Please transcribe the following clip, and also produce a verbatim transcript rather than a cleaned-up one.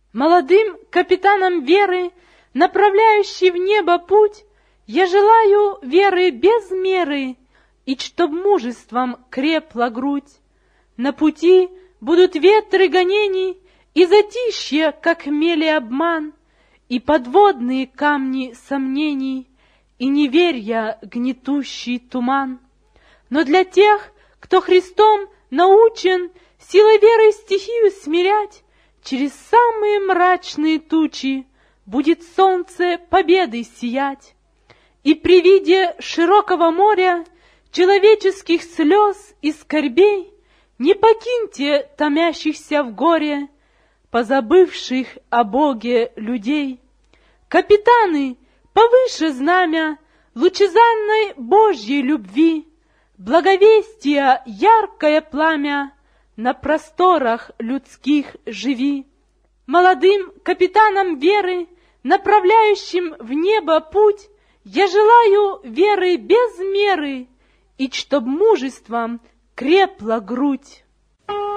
Молодым капитанам веры, направляющий в небо путь, я желаю веры без меры, и чтоб мужеством крепла грудь. На пути будут ветры гонений, и затишье, как мели обман, и подводные камни сомнений, и неверья гнетущий туман. Но для тех, кто Христом научен силой веры стихию смирять, через самые мрачные тучи будет солнце победы сиять. И при виде широкого моря человеческих слез и скорбей не покиньте томящихся в горе, позабывших о Боге людей. Капитаны, повыше знамя лучезарной Божьей любви, благовестия яркое пламя на просторах людских живи. Молодым капитанам веры, направляющим в небо путь, я желаю веры без меры, и чтоб мужеством крепла грудь.